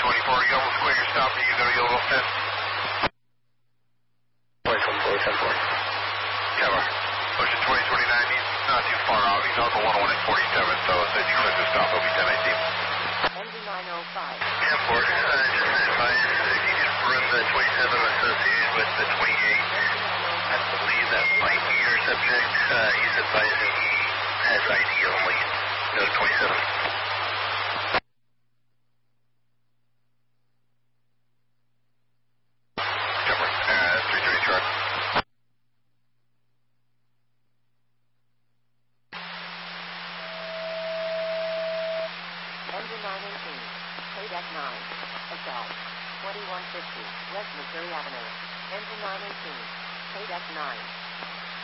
2024, Yellow Square, you're stopping, you go to Yellow 10. 10-4. Cover. Ocean 2029, he's not too far out. He's on the 101 at 47, so as you click the stop, it'll be 1018. Engine 905. Yeah, Ford, just advise if you could run the 27 associated with the 28. I believe that might be your subject. He's advising he has ID only. No 27. Cover. 330 chart. Engine 918. Paydeck 9. SL. 2150. West Missouri Avenue. Engine 918. Paydeck 9.